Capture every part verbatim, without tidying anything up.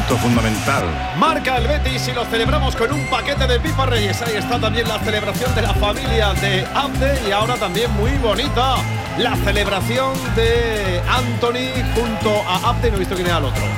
Esto es fundamental. Marca el Betis y lo celebramos con un paquete de Pipa Reyes. Ahí está también la celebración de la familia de Abde y ahora también muy bonita la celebración de Anthony junto a Abde. No he visto quién era el otro.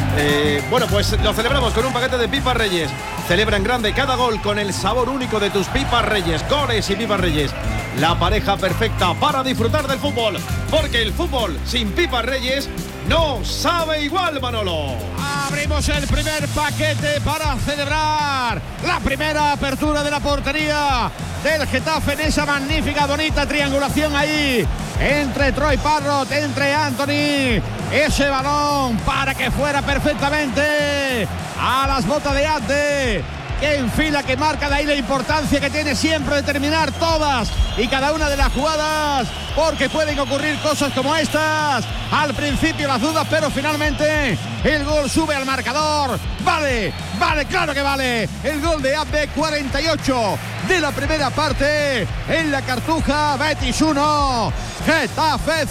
Eh, bueno, pues lo celebramos con un paquete de Pipa Reyes. Celebra en grande cada gol con el sabor único de tus Pipas Reyes. Goles y Pipas Reyes, la pareja perfecta para disfrutar del fútbol, porque el fútbol sin Pipas Reyes no sabe igual, Manolo. Abrimos el primer paquete para celebrar la primera apertura de la portería del Getafe en esa magnífica, bonita triangulación ahí entre Troy Parrott, entre Anthony. Ese balón para que fuera perfectamente a las botas de Abde, que enfila, que marca. De ahí la importancia que tiene siempre de terminar todas y cada una de las jugadas, porque pueden ocurrir cosas como estas. Al principio las dudas, pero finalmente el gol sube al marcador. Vale, vale, claro que vale. El gol de Abde, cuarenta y ocho de la primera parte en la Cartuja. Betis uno, Getafe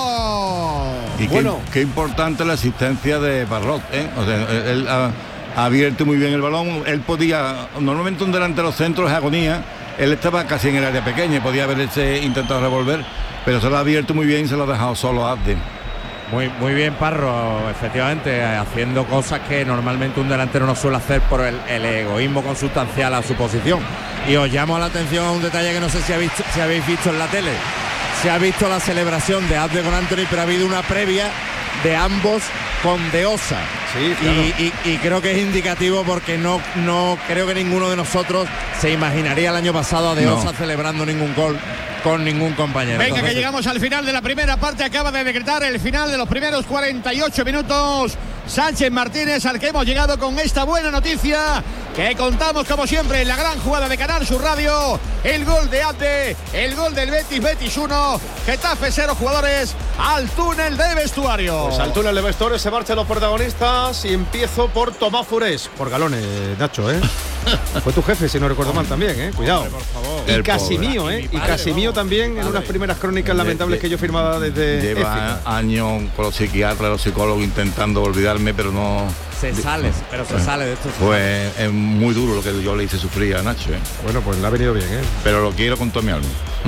cero. Y Bueno. qué, qué importante la asistencia de Parrott, ¿eh? O sea, él ha, ha abierto muy bien el balón. Él podía, normalmente un delantero centro es agonía. Él estaba casi en el área pequeña y podía haberse intentado revolver, pero se lo ha abierto muy bien y se lo ha dejado solo a Abde. Muy, muy bien Parro, efectivamente, haciendo cosas que normalmente un delantero no suele hacer por el, el egoísmo consustancial a su posición. Y os llamo la atención a un detalle que no sé si habéis, si habéis visto en la tele. Se ha visto la celebración de Abde con Anthony, pero ha habido una previa de ambos con Deosa. Sí, claro. y, y, y creo que es indicativo, porque no, no creo que ninguno de nosotros se imaginaría el año pasado a Deosa no. celebrando ningún gol con ningún compañero. Venga, Entonces, que llegamos al final de la primera parte. Acaba de decretar el final de los primeros cuarenta y ocho minutos Sánchez Martínez, al que hemos llegado con esta buena noticia que contamos como siempre en la gran jugada de Canal Sur Radio. El gol de Abde, el gol del Betis. Betis uno, Getafe cero. Jugadores al túnel de vestuario. Pues al túnel de vestuario se marchan los protagonistas y empiezo por Tomás Furés. Por galones, Nacho, ¿eh? Fue tu jefe, si no recuerdo mal también, ¿eh? Cuidado. Hombre, por favor. Y El Casimío, pobre. ¿eh? Y Y mi padre, Casimío vamos. también en unas primeras crónicas lamentables que yo firmaba desde Lleva Éfica. años con los psiquiatras, los psicólogos intentando olvidarme, pero no. Se sale, pero se sale de esto. Pues es muy duro lo que yo le hice sufrir a Nacho, ¿eh? Bueno, pues le ha venido bien, ¿eh? Pero lo quiero con todo mi alma.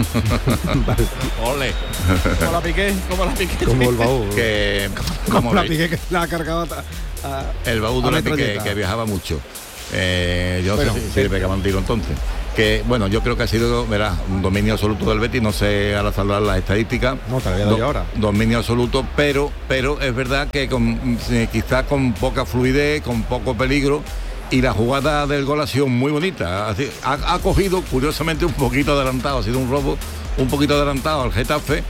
Ole. ¿Cómo la piqué? ¿Cómo la piqué? Como el baúl. Que Como como la le- piqué que la ha cargado a, a- el baúl a de la que, metralleta. que viajaba mucho. Eh, yo Bueno, no sé si, sí. si le pegaban tiro entonces. Que bueno, yo creo que ha sido, verás, un dominio absoluto del Betis. No sé ahora salvar las estadísticas. No, te la voy a dar yo ahora. Dominio absoluto, pero pero es verdad que con, eh, quizás con poca fluidez, con poco peligro. Y la jugada del gol ha sido muy bonita. Así, ha, ha cogido, curiosamente, un poquito adelantado. Ha sido un robo un poquito adelantado al Getafe.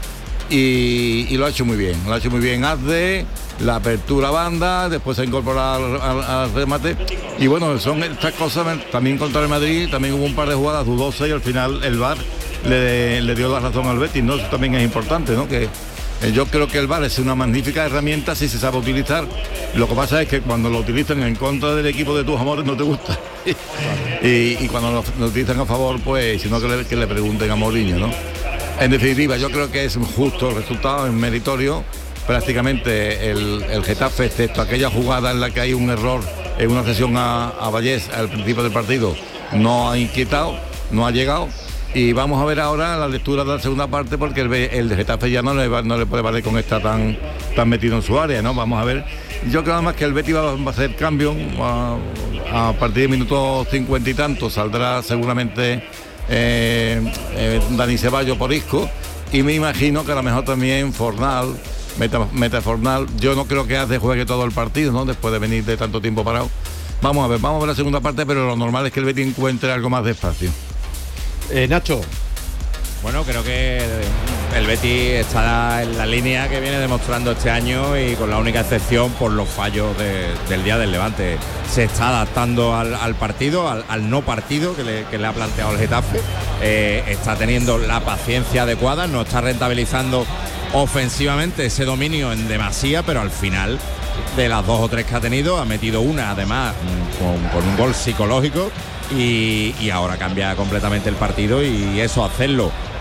Y, y lo ha hecho muy bien. Lo ha hecho muy bien Abde, la apertura banda, después se ha incorporado al, al- al remate. Y bueno, son estas cosas. También contra el Madrid, también hubo un par de jugadas dudosas y al final el V A R le, le dio la razón al Betis, ¿no? Eso también es importante, ¿no? Que eh, yo creo que el V A R es una magnífica herramienta si se sabe utilizar. Lo que pasa es que cuando lo utilizan en contra del equipo de tus amores no te gusta. y, y cuando lo, lo utilizan a favor, pues si no que le, que le pregunten a Mourinho, ¿no? En definitiva, yo creo que es justo el resultado, es meritorio. Prácticamente el, el Getafe, excepto aquella jugada en la que hay un error en una cesión a, a Vallés al principio del partido, no ha inquietado, no ha llegado. Y vamos a ver ahora la lectura de la segunda parte, porque el, el de Getafe ya no le, va, no le puede valer con estar tan, tan metido en su área, ¿no? Vamos a ver. Yo creo además que el Betis va, va a hacer cambio a, a partir de minutos cincuenta y tantos. Saldrá seguramente eh, eh, Dani Ceballos por Isco, y me imagino que a lo mejor también Fornal, meta, meta Fornal. Yo no creo que Hace juegue todo el partido, ¿no? Después de venir de tanto tiempo parado. Vamos a ver, vamos a ver la segunda parte, pero lo normal es que el Betis encuentre algo más de espacio. Eh, Nacho. Bueno, creo que el Betis está en la línea que viene demostrando este año, y con la única excepción por los fallos de, del día del Levante. Se está adaptando al, al partido, al, al no partido que le, que le ha planteado el Getafe. Eh, está teniendo la paciencia adecuada, no está rentabilizando ofensivamente ese dominio en demasía, pero al final de las dos o tres que ha tenido ha metido una, además con, con un gol psicológico. Y, y ahora cambia completamente el partido, y eso, hacerlo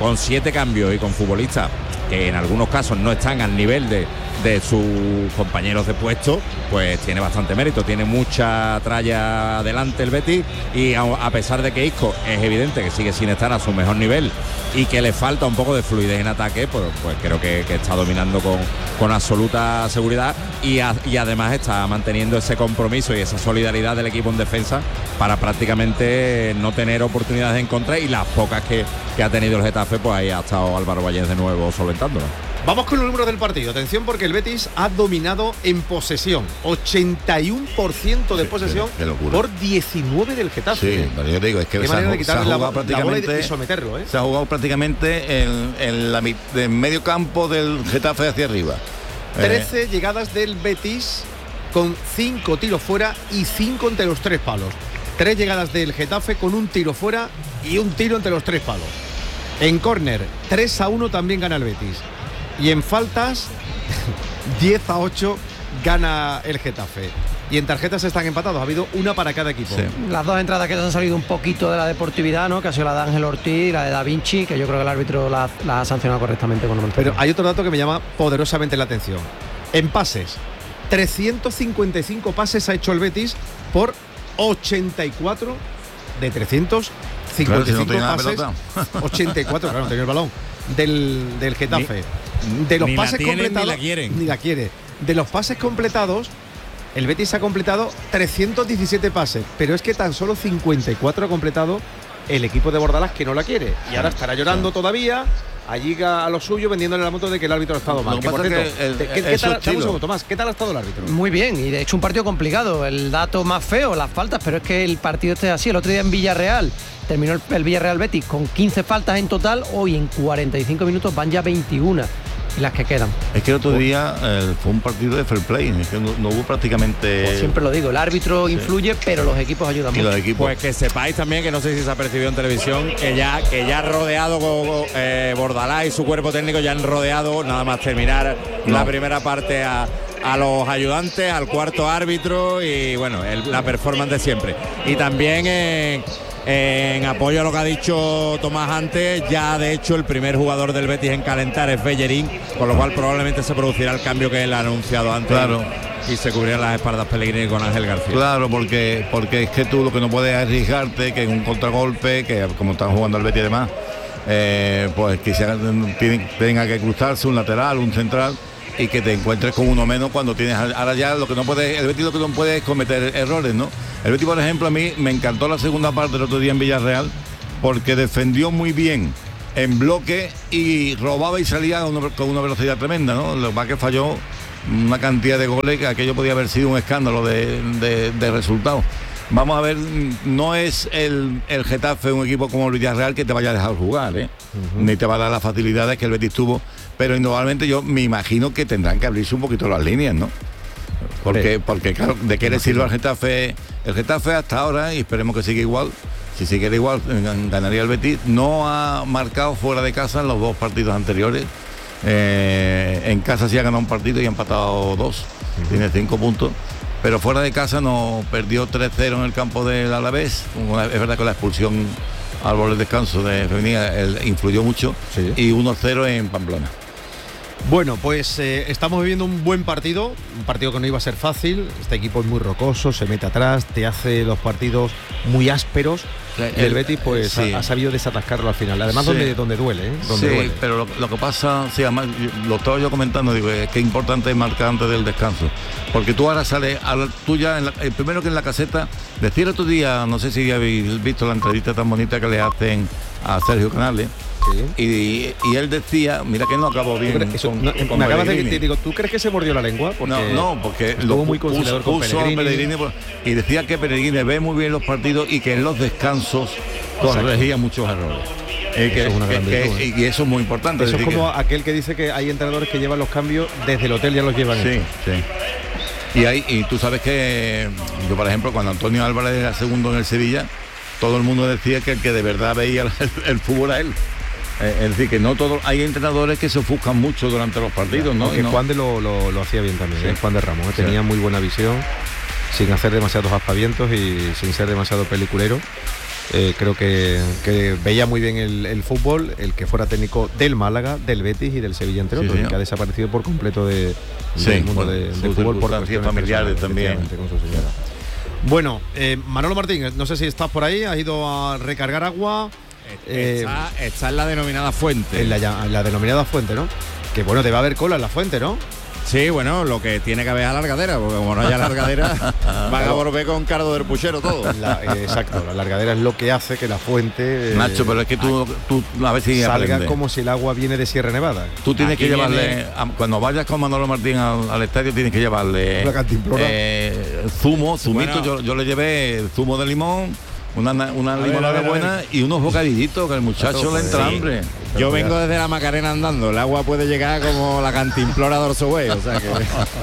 con siete cambios y con futbolistas que en algunos casos no están al nivel de, de sus compañeros de puesto, pues tiene bastante mérito, tiene mucha tralla adelante el Betis, y a, a pesar de que Isco es evidente que sigue sin estar a su mejor nivel y que le falta un poco de fluidez en ataque, pues, pues creo que, que está dominando con, con absoluta seguridad y, a, y además está manteniendo ese compromiso y esa solidaridad del equipo en defensa para prácticamente no tener oportunidades en contra, y las pocas que, que ha tenido el Getafe, pues ahí ha estado Álvaro Vallés de nuevo solventándolo. Vamos con los números del partido. Atención, porque el Betis ha dominado en posesión. ochenta y uno por ciento de posesión qué, qué por diecinueve del Getafe. Sí, pero yo te digo, es que qué se manera ha, de quitarle la, la, prácticamente, la bola y, y someterlo, ¿eh? Se ha jugado prácticamente en, en la en medio campo del Getafe hacia arriba. trece eh. llegadas del Betis con cinco tiros fuera y cinco entre los tres palos. Tres llegadas del Getafe con un tiro fuera y un tiro entre los tres palos. En córner, tres a uno también gana el Betis. Y en faltas, diez a ocho gana el Getafe. Y en tarjetas están empatados, ha habido una para cada equipo. Sí. Las dos entradas que se han salido un poquito de la deportividad, ¿no? Que ha sido la de Ángel Ortiz y la de Da Vinci, que yo creo que el árbitro la, la ha sancionado correctamente con un Pero hay otro dato que me llama poderosamente la atención. En pases, trescientos cincuenta y cinco pases ha hecho el Betis por ochenta y cuatro de trescientos cincuenta y cinco claro, si no pases. ochenta y cuatro, claro, no tenía el balón. Del, del Getafe. Ni, de los ni pases la tienen, completados. Ni la quieren. Ni la quiere. De los pases completados, el Betis ha completado trescientos diecisiete pases, pero es que tan solo cincuenta y cuatro ha completado el equipo de Bordalas, que no la quiere. Y ahora estará llorando sí. todavía. Allí a lo suyo, vendiéndole la moto de que el árbitro ha estado mal. No, que por cierto, que el, ¿qué, el, ¿qué, tal, segundo, Tomás, ¿qué tal ha estado el árbitro? Muy bien, y de hecho un partido complicado. El dato más feo, las faltas, pero es que el partido este es así. El otro día en Villarreal terminó el, el Villarreal Betis con quince faltas en total. Hoy en cuarenta y cinco minutos van ya veintiuna. Y las que quedan. Es que el otro día eh, fue un partido de fair play, es que no, no hubo prácticamente. Pues siempre lo digo, el árbitro sí. influye, pero los equipos ayudan mucho. Los equipos. Pues que sepáis también, que no sé si se ha percibido en televisión, que ya que ya rodeado con eh, Bordalás y su cuerpo técnico ya han rodeado, nada más terminar no. la primera parte a, a los ayudantes, al cuarto árbitro y bueno, el, la performance de siempre. Y también en. En apoyo a lo que ha dicho Tomás antes, ya de hecho el primer jugador del Betis en calentar es Bellerín, con lo cual probablemente se producirá el cambio que él ha anunciado antes. Claro. Y se cubrirán las espaldas Pellegrini con Ángel García. Claro, porque porque es que tú lo que no puedes arriesgarte, que en un contragolpe, que como están jugando el Betis y demás, eh, pues quizás tenga que cruzarse un lateral, un central, y que te encuentres con uno menos cuando tienes. Ahora ya lo que no puede, el Betis lo que no puede es cometer errores, ¿no? El Betis, por ejemplo, a mí me encantó la segunda parte del otro día en Villarreal, porque defendió muy bien en bloque y robaba y salía con una, con una velocidad tremenda, ¿no? Lo más que falló una cantidad de goles que aquello podía haber sido un escándalo de, de, de resultados. Vamos a ver, no es el, el Getafe un equipo como el Villarreal que te vaya a dejar jugar, ¿eh? Uh-huh. Ni te va a dar las facilidades que el Betis tuvo, pero indudablemente yo me imagino que tendrán que abrirse un poquito las líneas, ¿no? Porque, porque claro, ¿de qué le sirve al Getafe? El Getafe hasta ahora, y esperemos que siga igual, si siguiera igual, ganaría el Betis. No ha marcado fuera de casa en los dos partidos anteriores. Eh, en casa sí ha ganado un partido y ha empatado dos. Uh-huh. Tiene cinco puntos. Pero fuera de casa no perdió tres cero en el campo del Alavés. Es verdad que la expulsión al borde del descanso de femenina influyó mucho. Sí. Y uno cero en Pamplona. Bueno, pues eh, estamos viviendo un buen partido, un partido que no iba a ser fácil. Este equipo es muy rocoso, se mete atrás, te hace los partidos muy ásperos. El, el Betis pues sí. ha, ha sabido desatascarlo al final. Además, sí. donde, donde duele, ¿eh? Donde sí, duele. Pero lo, lo que pasa, sí, además, lo estaba yo comentando, digo, es que es importante marcar antes del descanso. Porque tú ahora sales, a la, tú ya, en la, el primero que en la caseta, decía el otro día, no sé si habéis visto la entrevista tan bonita que le hacen a Sergio Canales. Sí. Y, y él decía, mira que no acabó bien. Eso, con, no, con me acabas de decir, digo, ¿tú crees que se mordió la lengua? Porque no, no, porque estuvo lo muy conciliador con Pellegrini. Pellegrini. Y decía que Pellegrini ve muy bien los partidos y que en los descansos corregía muchos errores. Eh, que, es una gran que, virtud, que, ¿eh? Y eso es muy importante. Eso es como que, aquel que dice que hay entrenadores que llevan los cambios desde el hotel, ya los llevan. Sí, hechos. sí. Y, hay, y tú sabes que yo, por ejemplo, cuando Antonio Álvarez era segundo en el Sevilla, todo el mundo decía que el que de verdad veía el, el fútbol era él. Es decir, que no todos, hay entrenadores que se ofuscan mucho durante los partidos, ¿no? no que no. Juan de lo, lo, lo hacía bien también, sí. ¿eh? Juan de Ramos, ¿eh? Tenía sí. muy buena visión, sin hacer demasiados aspavientos y sin ser demasiado peliculero. Eh, creo que, que veía muy bien el, el fútbol, el que fuera técnico del Málaga, del Betis y del Sevilla, entre sí, otros, sí, que ha desaparecido por completo de, sí, del mundo bueno, de, de fútbol por cuestiones familiares también. Con su señora. Bueno, eh, Manolo Martín, no sé si estás por ahí, has ido a recargar agua. Eh, está, está en la denominada fuente. En la, en la denominada fuente, ¿no? Que bueno, debe haber cola en la fuente, ¿no? Sí, bueno, lo que tiene que haber es alargadera, porque como no haya alargadera, van a volver con cardo del puchero todo. La, eh, exacto, la alargadera es lo que hace que la fuente... Nacho, eh, pero es que tú, tú a ver si salga aprende. Como si el agua viene de Sierra Nevada. Tú tienes Aquí que llevarle, viene... a, cuando vayas con Manolo Martín al, al estadio, tienes que llevarle eh, zumo, zumito, bueno. yo, yo le llevé zumo de limón, una, una limonada buena y unos bocadillitos que el muchacho le entra sí. hambre. Yo vengo desde la Macarena andando, el agua puede llegar como la cantimplora de Orso Güell, o sea que...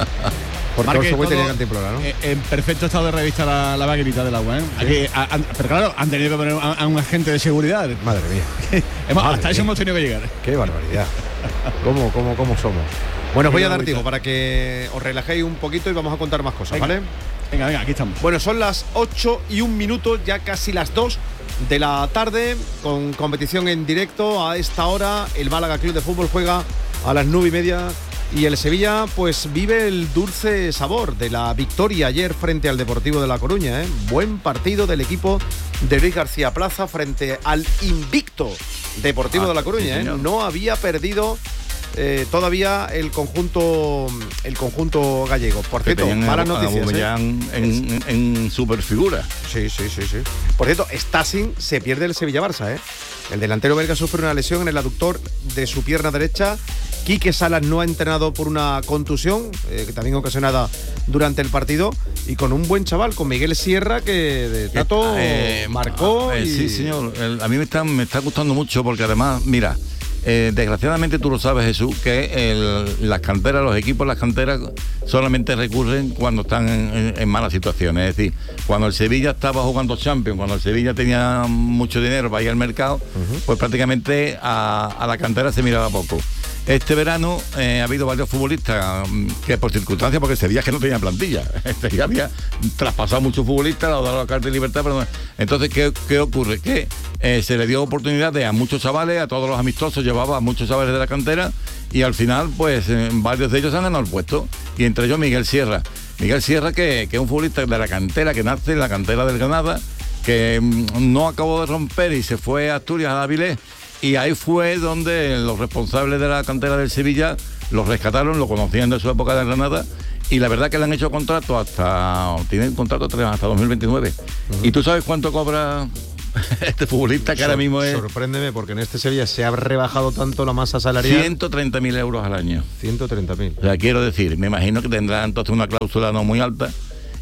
Porque Orso Güell tenía cantimplora, ¿no? En perfecto estado de revista la, la vaquerita del agua, ¿eh? Sí. Aquí, a, a, pero claro, han tenido que poner a, a un agente de seguridad. Madre mía. hemos, Madre hasta mía. eso hemos tenido que llegar. Qué barbaridad. ¿Cómo, cómo, cómo somos? Bueno, os voy a dar tiempo para que os relajéis un poquito y vamos a contar más cosas, venga. ¿vale? Venga, venga, aquí estamos. Bueno, son las ocho y un minuto, ya casi las dos de la tarde, con competición en directo. A esta hora el Málaga Club de Fútbol juega a las nueve y media y el Sevilla pues vive el dulce sabor de la victoria ayer frente al Deportivo de La Coruña, ¿eh? Buen partido del equipo de Luis García Plaza frente al invicto Deportivo ah, de La Coruña, sí, ¿eh? No había perdido Eh, todavía el conjunto el conjunto gallego. Por cierto, malas noticias, ¿eh? en, en, en superfigura. Sí, sí, sí, sí. Por cierto, Stassin se pierde el Sevilla-Barça, ¿eh? El delantero belga sufre una lesión en el aductor de su pierna derecha. Quique Salas no ha entrenado por una contusión, eh, que también ocasionada durante el partido, y con un buen chaval, con Miguel Sierra, que de Tato eh, marcó. Eh, y... Sí, señor. El, a mí me está, me está gustando mucho porque además, mira, Eh, desgraciadamente tú lo sabes, Jesús, que el, las canteras, los equipos, las canteras solamente recurren cuando están en, en, en malas situaciones. Es decir, cuando el Sevilla estaba jugando Champions, cuando el Sevilla tenía mucho dinero para ir al mercado, uh-huh. pues prácticamente a, a la cantera se miraba poco. Este verano eh, ha habido varios futbolistas que por circunstancias, porque Sevilla que no tenía plantilla, Sevilla había traspasado muchos futbolistas, dado la carta de libertad, pero no. Entonces, ¿qué, qué ocurre? Que eh, se le dio oportunidades a muchos chavales, a todos los amistosos, llevaba a muchos chavales de la cantera, y al final, pues, eh, varios de ellos han ganado el puesto, y entre ellos Miguel Sierra. Miguel Sierra, que, que es un futbolista de la cantera, que nace en la cantera del Granada, que mm, no acabó de romper y se fue a Asturias, a Avilés, y ahí fue donde los responsables de la cantera del Sevilla los rescataron, lo conocían de su época de Granada, y la verdad que le han hecho contrato hasta, tienen contrato hasta dos mil veintinueve. Uh-huh. ¿Y tú sabes cuánto cobra este futbolista que Sor- ahora mismo es? Sorpréndeme, porque en este Sevilla se ha rebajado tanto la masa salarial. ciento treinta mil euros al año. ciento treinta mil. O sea, quiero decir, me imagino que tendrá entonces una cláusula no muy alta,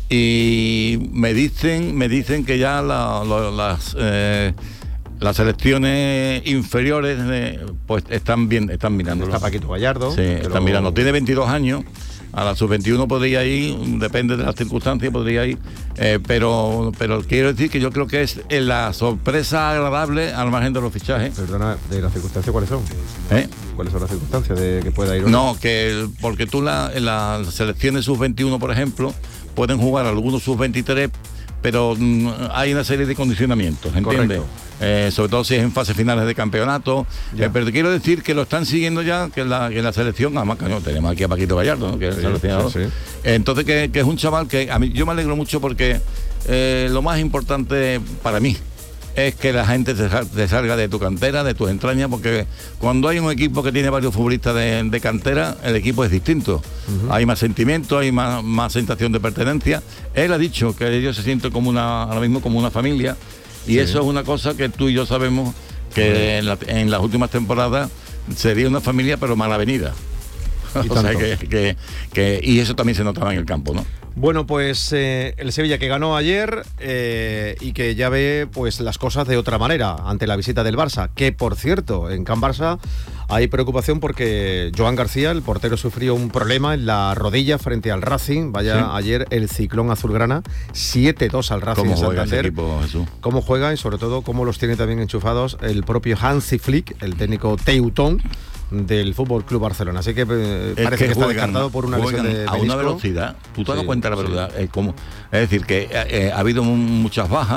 y me dicen, me dicen que ya la, la, las... Eh, las selecciones inferiores eh, pues están bien, están mirando. Está Paquito Gallardo. Sí, están lo... mirando. Tiene veintidós años. A la sub veintiuno podría ir, depende de las circunstancias, podría ir. Eh, pero, pero quiero decir que yo creo que es la sorpresa agradable al margen de los fichajes. Perdona, ¿de las circunstancias cuáles son? ¿Eh? ¿Cuáles son las circunstancias de que pueda ir uno? No, que porque tú la, en las selecciones sub veintiuno, por ejemplo, pueden jugar algunos sub veintitrés, pero mm, hay una serie de condicionamientos, ¿entiendes? Eh, sobre todo si es en fases finales de campeonato. Eh, pero te quiero decir que lo están siguiendo ya, que en la, que en la selección, además, cañón, tenemos aquí a Paquito Gallardo, ¿no? Que es sí, el seleccionador. Sí, sí. Eh, entonces, que, que es un chaval que a mí yo me alegro mucho, porque eh, lo más importante para mí es que la gente te, te salga de tu cantera, de tus entrañas, porque cuando hay un equipo que tiene varios futbolistas de, de cantera, el equipo es distinto. Uh-huh. Hay más sentimiento, hay más, más sensación de pertenencia. Él ha dicho que ellos se sienten como una, ahora mismo como una familia, y sí. Eso es una cosa que tú y yo sabemos que uh-huh. en, la, en las últimas temporadas sería una familia, pero mal avenida. Y, o sea, que, que, que, y eso también se notaba en el campo, ¿no? Bueno, pues eh, el Sevilla que ganó ayer eh, y que ya ve pues las cosas de otra manera ante la visita del Barça, que por cierto, en Can Barça hay preocupación porque Joan García, el portero, sufrió un problema en la rodilla frente al Racing. Vaya, sí. Ayer el ciclón azulgrana, siete dos al Racing de Santander. Equipo, Jesús? ¿Cómo juega? Y sobre todo, cómo los tiene también enchufados el propio Hansi Flick, el técnico teutón del Fútbol Club Barcelona. Así que eh, parece que, que está juegan, descartado por una lesión de a menisco. Una velocidad. Tú te das sí, cuenta la sí. verdad. Es, como, es decir, que eh, ha habido muchas bajas,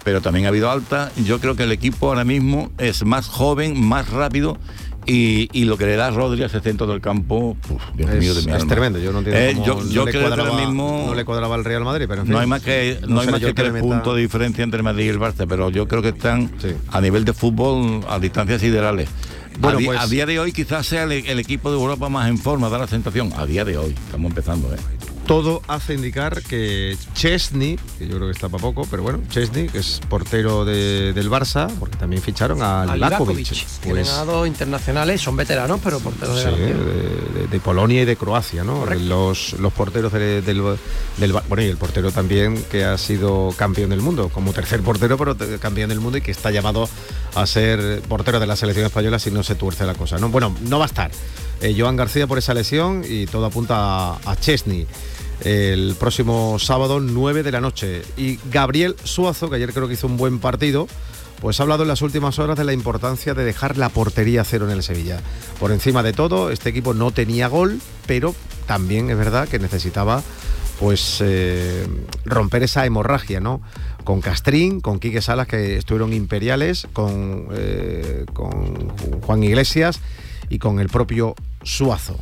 pero también ha habido altas. Yo creo que el equipo ahora mismo es más joven, más rápido. Y, y lo que le da Rodri a ese centro del campo, uf, Dios es, mío de mi es alma. tremendo. Yo no entiendo eh, cómo yo, yo no, le creo cuadraba, que ahora mismo no le cuadraba al Real Madrid, pero en fin, no hay más que no, no hay más que tres meta... puntos de diferencia entre Madrid y el Barça, pero yo creo que están sí. a nivel de fútbol a distancias siderales. Bueno, a, pues, a día de hoy quizás sea el, el equipo de Europa más en forma, da la sensación. A día de hoy estamos empezando, ¿eh? Todo hace indicar que Chesney, que yo creo que está para poco, pero bueno, Chesney, que es portero de, del Barça, porque también ficharon a, a Livakovic. Tienen a dos internacionales, son veteranos, pero porteros sí, de, de, de Polonia y de Croacia, ¿no? Los, los porteros de, del, del... Bueno, y el portero también que ha sido campeón del mundo, como tercer portero, pero campeón del mundo y que está llamado a ser portero de la selección española si no se tuerce la cosa, ¿no? Bueno, no va a estar eh, Joan García por esa lesión y todo apunta a, a Chesney el próximo sábado nueve de la noche. Y Gabriel Suazo, que ayer creo que hizo un buen partido, pues ha hablado en las últimas horas de la importancia de dejar la portería a cero en el Sevilla. Por encima de todo, este equipo no tenía gol, pero también es verdad que necesitaba pues eh, romper esa hemorragia, ¿no? Con Castrín, con Quique Salas, que estuvieron imperiales, con, eh, con Juan Iglesias y con el propio Suazo.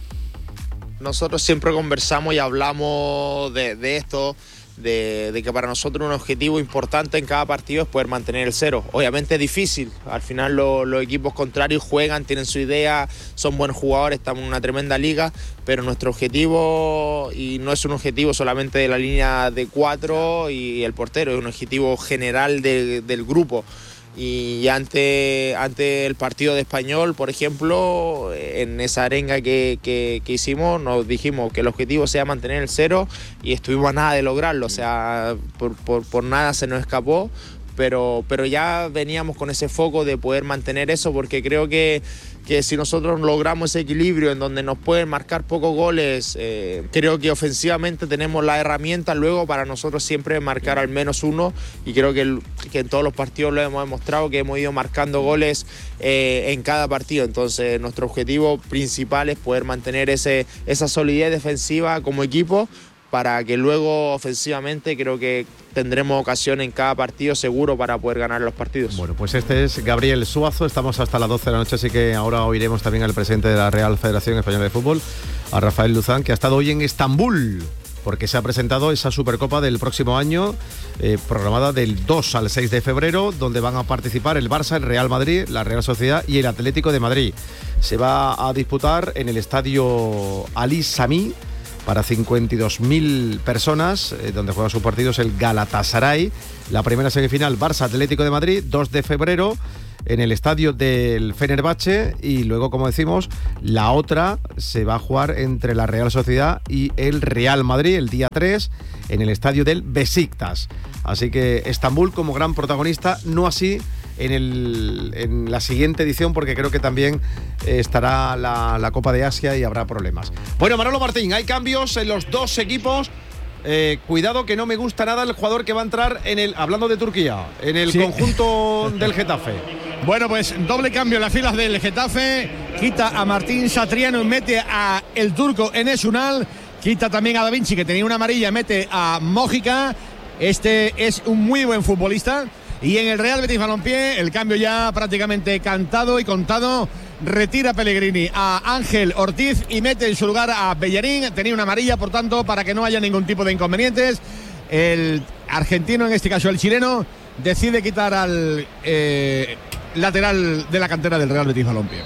Nosotros siempre conversamos y hablamos de, de esto, de, de que para nosotros un objetivo importante en cada partido es poder mantener el cero. Obviamente es difícil, al final lo, los equipos contrarios juegan, tienen su idea, son buenos jugadores, estamos en una tremenda liga, pero nuestro objetivo, y no es un objetivo solamente de la línea de cuatro y el portero, es un objetivo general de, del grupo. Y ante, ante el partido de Español, por ejemplo, en esa arenga que, que, que hicimos, nos dijimos que el objetivo sea mantener el cero y estuvimos a nada de lograrlo, o sea, por, por, por nada se nos escapó, pero, pero ya veníamos con ese foco de poder mantener eso, porque creo que, que si nosotros logramos ese equilibrio en donde nos pueden marcar pocos goles, eh, creo que ofensivamente tenemos la herramienta luego para nosotros siempre marcar al menos uno, y creo que, el, que en todos los partidos lo hemos demostrado, que hemos ido marcando goles eh, en cada partido. Entonces nuestro objetivo principal es poder mantener ese, esa solidez defensiva como equipo, para que luego ofensivamente creo que tendremos ocasión en cada partido seguro para poder ganar los partidos. Bueno, pues este es Gabriel Suazo, estamos hasta las doce de la noche, así que ahora oiremos también al presidente de la Real Federación Española de Fútbol, a Rafael Luzán, que ha estado hoy en Estambul, porque se ha presentado esa Supercopa del próximo año, eh, programada del dos al seis de febrero, donde van a participar el Barça, el Real Madrid, la Real Sociedad y el Atlético de Madrid. Se va a disputar en el estadio Ali Sami, para cincuenta y dos mil personas, eh, donde juegan sus partidos el Galatasaray. La primera semifinal, Barça Atlético de Madrid, dos de febrero, en el estadio del Fenerbahce, y luego, como decimos, la otra se va a jugar entre la Real Sociedad y el Real Madrid el día tres, en el estadio del Besiktas. Así que Estambul como gran protagonista, no así en, el, en la siguiente edición, porque creo que también estará la, la Copa de Asia y habrá problemas. Bueno, Manolo Martín, hay cambios en los dos equipos. Eh, cuidado que no me gusta nada el jugador que va a entrar en el, hablando de Turquía, en el sí. conjunto del Getafe. Bueno, pues doble cambio en las filas del Getafe. Quita a Martín Satriano y mete a el turco Enes Ünal. Quita también a Da Vinci, que tenía una amarilla, mete a Mójica. Este es un muy buen futbolista. Y en el Real Betis Balompié, el cambio ya prácticamente cantado y contado. Retira Pellegrini a Ángel Ortiz y mete en su lugar a Bellerín. Tenía una amarilla, por tanto, para que no haya ningún tipo de inconvenientes. El argentino, en este caso el chileno, decide quitar al eh, lateral de la cantera del Real Betis Balompié.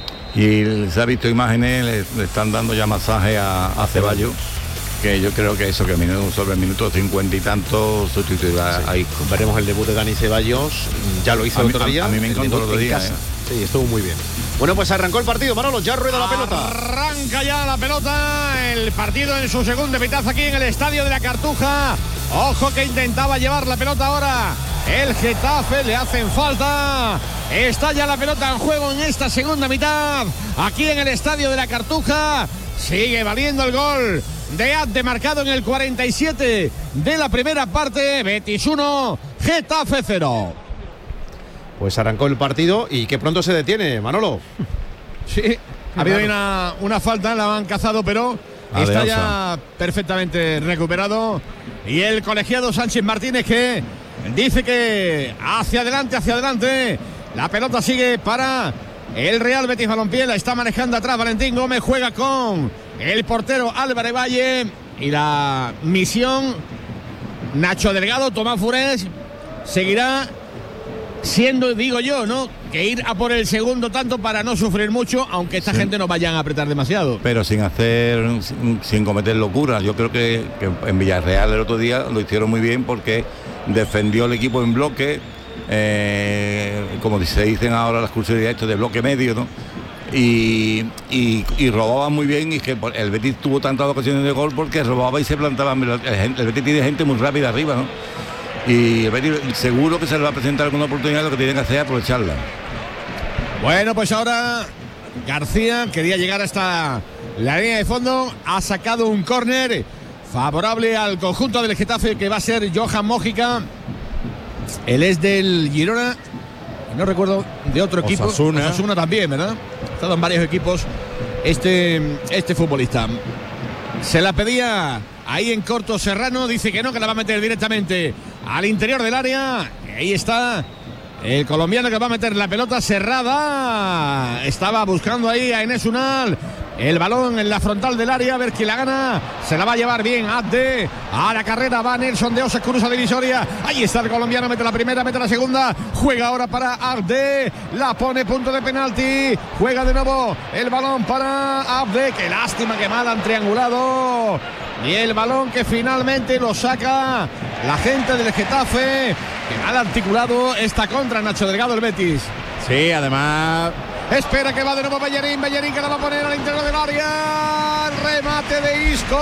Y se ha visto imágenes, le, le están dando ya masaje a, a Ceballos, que yo creo que eso, que sobre el minuto cincuenta y tanto sustituirá sí. a Isco. Veremos el debut de Dani Ceballos, ya lo hizo a el mí, otro día. A, a mí me encantó el otro día. Eh. Sí, estuvo muy bien. Bueno, pues arrancó el partido, Manolo, ya rueda la pelota. Arranca ya la pelota, el partido en su segunda mitad aquí en el Estadio de la Cartuja. Ojo que intentaba llevar la pelota ahora el Getafe, le hacen falta. Está ya la pelota en juego en esta segunda mitad, aquí en el Estadio de la Cartuja. Sigue valiendo el gol de Abde, marcado en el cuarenta y siete de la primera parte. Betis uno, Getafe cero. Pues arrancó el partido y que pronto se detiene, Manolo. Sí, ha habido una, una falta, la han cazado, pero ah, está ya perfectamente recuperado. Y el colegiado Sánchez Martínez, que dice que hacia adelante, hacia adelante. La pelota sigue para el Real Betis Balompié. La está manejando atrás Valentín Gómez. Juega con el portero Álvarez Valle. Y la misión, Nacho Delgado, Tomás Furés, seguirá siendo, digo yo, ¿no? Que ir a por el segundo tanto para no sufrir mucho, aunque esta sí. gente no vayan a apretar demasiado. Pero sin hacer, sin, sin cometer locuras. Yo creo que, que en Villarreal el otro día lo hicieron muy bien porque defendió el equipo en bloque, eh, como se dicen ahora las cursorías esto de bloque medio, ¿no? Y, y, y robaba muy bien, y que el Betis tuvo tantas ocasiones de gol porque robaba y se plantaba. El, el Betis tiene gente muy rápida arriba, ¿no? Y el Betis seguro que se le va a presentar alguna oportunidad. Lo que tienen que hacer es aprovecharla. Bueno, pues ahora García quería llegar hasta la línea de fondo, ha sacado un córner favorable al conjunto del Getafe, que va a ser Johan Mójica. Él es del Girona, no recuerdo de otro equipo. Osasuna. Osasuna también, ¿verdad? Ha estado en varios equipos este, este futbolista. Se la pedía ahí en corto Serrano, dice que no, que la va a meter directamente al interior del área. Y ahí está el colombiano que va a meter la pelota cerrada. Estaba buscando ahí a Enes Unal. El balón en la frontal del área, a ver quién la gana. Se la va a llevar bien Abde. A la carrera va Nelson de Osa, cruza divisoria. Ahí está el colombiano, mete la primera, mete la segunda. Juega ahora para Abde. La pone punto de penalti. Juega de nuevo el balón para Abde. Qué lástima, que mal han triangulado. Y el balón que finalmente lo saca la gente del Getafe. Que mal articulado esta contra, Nacho Delgado, el Betis. Sí, además... Espera que va de nuevo Bellerín, Bellerín que la va a poner al interior del área. Remate de Isco.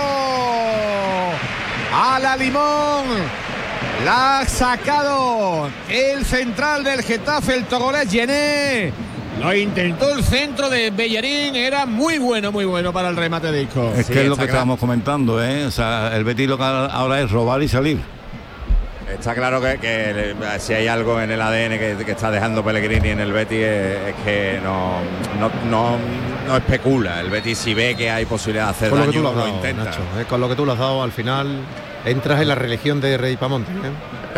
A la Limón. La ha sacado el central del Getafe, el togolés Yené. Lo intentó el centro de Bellerín, era muy bueno, muy bueno para el remate de Isco. Es sí, que es lo que claro. estábamos comentando, ¿eh? O sea, el Betis lo que ahora es robar y salir. Está claro que, que si hay algo en el A D N que, que está dejando Pellegrini en el Betis es, es que no, no, no, no especula. El Betis, si ve que hay posibilidad de hacer con daño, lo, que tú lo, has lo dado, intenta. Nacho, eh, con lo que tú lo has dado, al final entras en la religión de Rey Pamonte, ¿eh?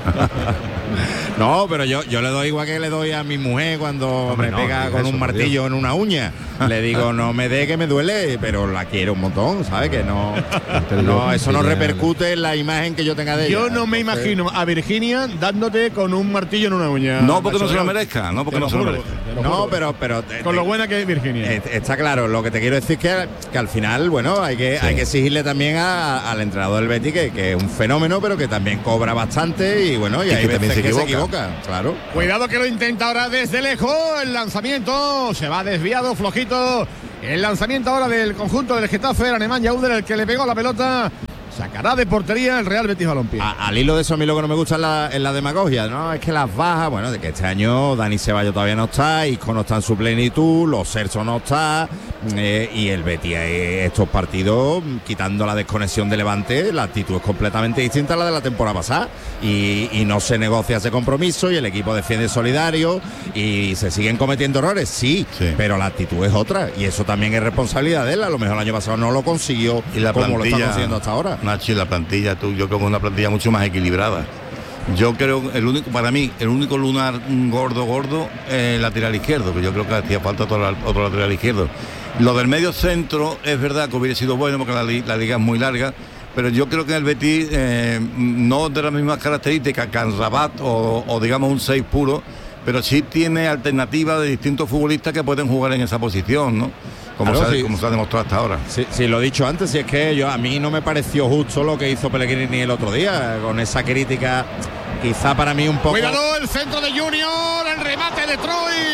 No, pero yo, yo le doy igual que le doy a mi mujer cuando Hombre, me no, pega no con eso, un por martillo Dios. en una uña. Le digo, no me dé que me duele, pero la quiero un montón, ¿sabes? Que no, no eso no repercute en la imagen que yo tenga de ella. Yo no me Entonces, imagino a Virginia dándote con un martillo en una uña. No porque no se lo Nacho, merezca, no porque te no lo se lo juro, merezca. te lo No, juro. pero, pero Con lo buena que es Virginia. Eh, Está claro, lo que te quiero decir es que, que al final, bueno, hay que, sí. hay que exigirle también a, al entrenador del Betis, que, que es un fenómeno, pero que también cobra bastante y bueno, y, Y hay que veces también se que se equivoca. equivoca, claro. Cuidado que lo intenta ahora desde lejos. El lanzamiento se va desviado, flojito. El lanzamiento ahora del conjunto del Getafe, el alemán Yauder, el que le pegó la pelota. Sacará de portería el Real Betis Balompié. A, al hilo de eso, a mí lo que no me gusta es la, es la demagogia, ¿no? Es que las bajas, bueno, de que este año Dani Ceballos todavía no está, Isco no está en su plenitud, Los Celso no está, eh, y el Betis, eh, estos partidos, quitando la desconexión de Levante, la actitud es completamente distinta a la de la temporada pasada, y, y no se negocia ese compromiso, y el equipo defiende solidario, y se siguen cometiendo errores, sí, Sí. pero la actitud es otra, y eso también es responsabilidad de él. A lo mejor el año pasado no lo consiguió Y la como lo está plantilla, consiguiendo hasta ahora. Nacho, y la plantilla, tú, yo creo que es una plantilla mucho más equilibrada. Yo creo, el único, para mí, el único lunar gordo, gordo, es el lateral izquierdo, que yo creo que hacía falta otro, otro lateral izquierdo. Lo del medio centro, es verdad que hubiera sido bueno, porque la, la liga es muy larga, pero yo creo que el Betis, eh, no de las mismas características que el Rabat o, o digamos un seis puro, pero sí tiene alternativas de distintos futbolistas que pueden jugar en esa posición, ¿no? Como, Claro, se, sí. como se ha demostrado hasta ahora. Sí, sí, lo he dicho antes, si es que yo a mí no me pareció justo lo que hizo Pellegrini el otro día, con esa crítica, quizá para mí un poco... Cuidado, el centro de Junior, el remate de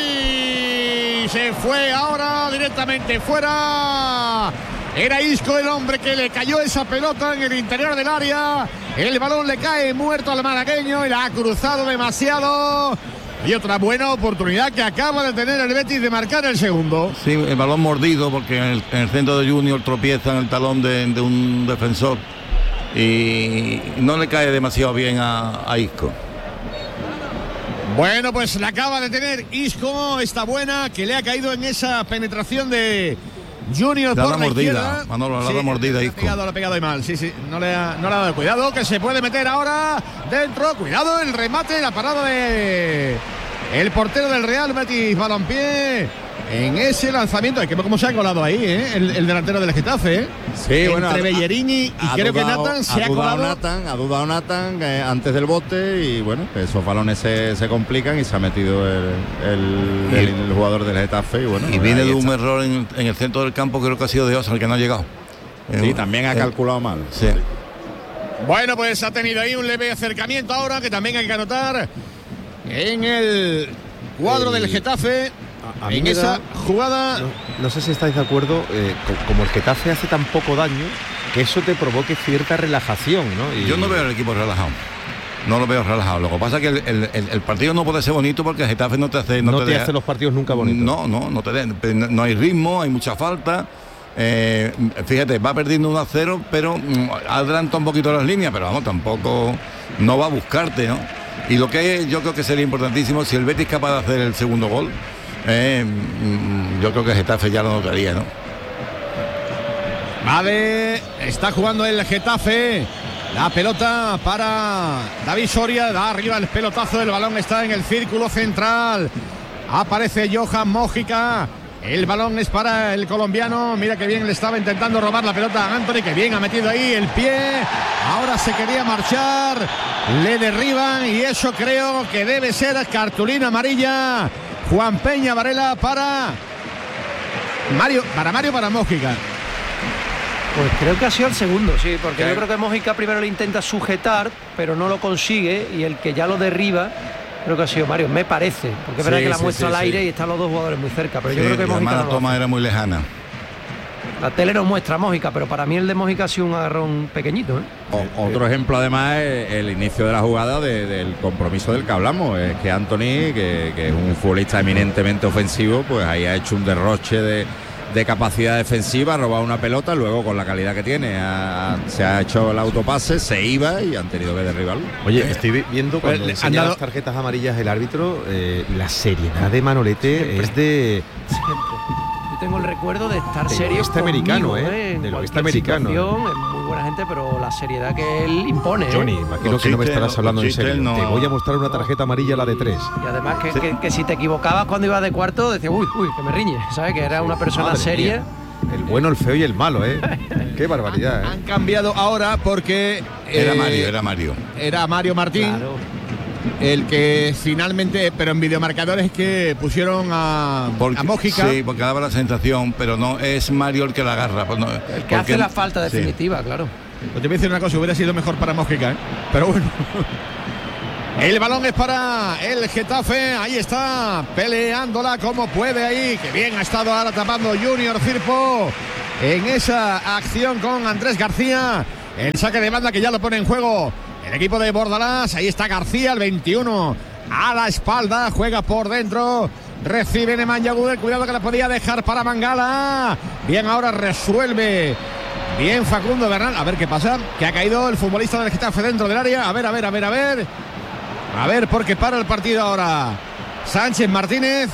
Troy. Se fue ahora directamente fuera. Era Isco el hombre que le cayó esa pelota en el interior del área. El balón le cae muerto al malagueño y la ha cruzado demasiado. Y otra buena oportunidad que acaba de tener el Betis de marcar el segundo. Sí, el balón mordido, porque en el, en el centro de Junior tropieza en el talón de, de un defensor y no le cae demasiado bien a, a Isco. Bueno, pues la acaba de tener Isco, esta buena, que le ha caído en esa penetración de Junior Da por la la mordida, izquierda. Manolo, le ha dado Sí, mordida, le ha Isco. pegado, le ha pegado ahí mal, sí, sí, no le ha, no le ha dado cuidado, que se puede meter ahora dentro, cuidado, el remate, la parada de el portero del Real Betis Balompié en ese lanzamiento. Hay que ver cómo se ha colado ahí, ¿eh? el, el delantero del Getafe, ¿eh? Sí, entre bueno, ha- Bellerini y ha creo que dudado- Nathan se ha, dudado colado. Nathan, ha dudado Nathan eh, antes del bote y bueno, esos balones se, se complican y se ha metido el, el, Y- el- el jugador del Getafe y bueno. Y viene ahí de un está. error en, en el centro del campo, creo que ha sido de Osa el que no ha llegado. Sí, Eh, también ha eh, calculado mal. Sí. Bueno, pues ha tenido ahí un leve acercamiento ahora que también hay que anotar en el cuadro El- del Getafe. A- a mí En me esa da- jugada. No, no sé si estáis de acuerdo, eh, co- como el Getafe hace tan poco daño, que eso te provoque cierta relajación, ¿no? Y- Yo no veo el equipo relajado. No lo veo relajado. Lo que pasa es que el, el- el- el partido no puede ser bonito porque el Getafe no te hace. no, te, deja- hace los partidos nunca bonitos. No, no, no te de- no, no hay ritmo, hay mucha falta. Eh, fíjate, va perdiendo uno a cero, pero mm, adelanta un poquito las líneas, pero vamos, tampoco no va a buscarte, ¿no? Y lo que yo creo que sería importantísimo, si el Betis es capaz de hacer el segundo gol, eh, mm, yo creo que el Getafe ya lo notaría, ¿no? Vale, está jugando el Getafe. La pelota para David Soria, da arriba el pelotazo, el balón está en el círculo central. Aparece Johan Mójica. El balón es para el colombiano. Mira que bien le estaba intentando robar la pelota a Anthony, que bien ha metido ahí el pie. Ahora se quería marchar. Le derriban y eso creo que debe ser cartulina amarilla. Juan Peña Varela para Mario, para Mario, para Mójica. Pues creo que ha sido el segundo, sí, porque Sí. yo creo que Mójica primero le intenta sujetar, pero no lo consigue, y el que ya lo derriba, creo que ha sido Mario, me parece, porque es verdad Sí, que la sí, muestra sí, al aire sí. y están los dos jugadores muy cerca, pero yo Sí, creo que y además Mójica la no lo toma hace. era muy lejana. La tele no muestra a Mójica, pero para mí el de Mójica ha sido un agarrón pequeñito, ¿eh? O- otro ejemplo además es el inicio de la jugada de- del compromiso del que hablamos, es que Anthony, que, que es un futbolista eminentemente ofensivo, pues ahí ha hecho un derroche de, de capacidad defensiva, ha robado una pelota, luego con la calidad que tiene ha- se ha hecho el autopase, se iba y han tenido que derribarlo. Oye, estoy vi- viendo Pues cuando le enseña han dado- las tarjetas amarillas el árbitro, eh, la seriedad de Manolete es de... Siempre. Yo tengo el recuerdo de estar De lo serio que está americano, conmigo, ¿eh? En De lo que está cualquier americano, situación, es muy buena gente, pero la seriedad que él impone, ¿eh? Johnny, imagino Los que no me chistes, estarás los hablando en chistes serio. no- Te voy a mostrar una tarjeta amarilla, la de tres. Y además que, que- que si te equivocabas cuando ibas de cuarto, decías, uy, uy, que me riñe, ¿sabes? Que era una persona Madre seria. mía. El bueno, el feo y el malo, ¿eh? Qué barbaridad, ¿eh? Han cambiado ahora porque Era eh, Mario, era Mario. era Mario Martín Claro. el que finalmente, pero en videomarcadores que pusieron a, Porque, a Mójica. Sí, porque daba la sensación, pero no es Mario el que la agarra. Pues no, El que hace la falta sí. definitiva, claro. Pues te voy a decir una cosa, hubiera sido mejor para Mójica, ¿eh? Pero bueno. El balón es para el Getafe, ahí está, peleándola como puede ahí, que bien ha estado ahora tapando Junior Firpo en esa acción con Andrés García, el saque de banda que ya lo pone en juego el equipo de Bordalás, ahí está García, el veintiuno, a la espalda, juega por dentro, recibe Nemanja Gudel, cuidado que la podía dejar para Mangala, bien ahora resuelve. Bien Facundo Bernal, a ver qué pasa, que ha caído el futbolista del Getafe dentro del área, a ver, a ver, a ver, a ver, a ver, porque para el partido ahora Sánchez Martínez.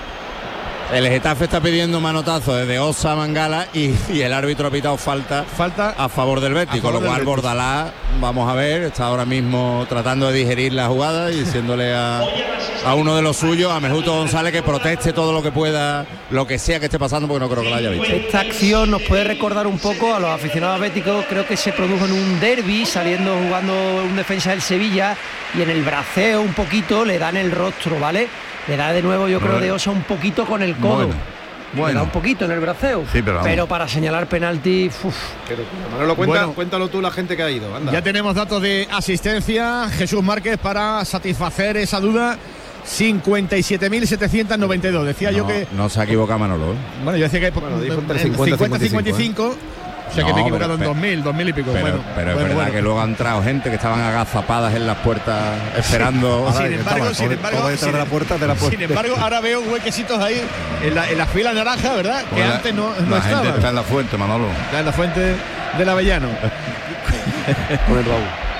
El Getafe está pidiendo manotazo desde Osa a Mangala y, y el árbitro ha pitado falta Falta a favor del Betis, A con favor lo del cual Betis. Bordalás, vamos a ver, está ahora mismo tratando de digerir la jugada y diciéndole a, a uno de los suyos, a Mejuto González, que proteste todo lo que pueda, lo que sea que esté pasando, porque no creo que lo haya visto. Esta acción nos puede recordar un poco a los aficionados béticos, creo que se produjo en un derbi, saliendo jugando un defensa del Sevilla, y en el braceo un poquito le dan el rostro, ¿vale? Le da de nuevo, yo creo, Bueno. de Osa un poquito con el codo. Bueno, Le da bueno. un poquito en el braceo. Sí, pero vamos. para señalar penalti, uf, Manolo, cuenta, Bueno. cuéntalo tú la gente que ha ido, anda. Ya tenemos datos de asistencia. Jesús Márquez para satisfacer esa duda. cincuenta y siete mil setecientos noventa y dos. Decía yo No, que. no se ha equivocado Manolo, ¿eh? Bueno, yo decía que. Bueno, dijo entre en cincuenta y cincuenta y cinco. O sea que No, me he equivocado pero- en dos mil, dos mil y pico. Pero, bueno, pero es bueno, verdad bueno. que luego ha entrado gente que estaban agazapadas en las puertas esperando. Sin embargo, sin embargo, detrás de la sin- puerta, de la puerta. Sin embargo, ahora veo huequecitos ahí en la, en la fila naranja, ¿verdad? Que Pues la- antes no, no la estaba. gente está en la fuente, Manolo. Está en la fuente del Avellano. Con el baúl.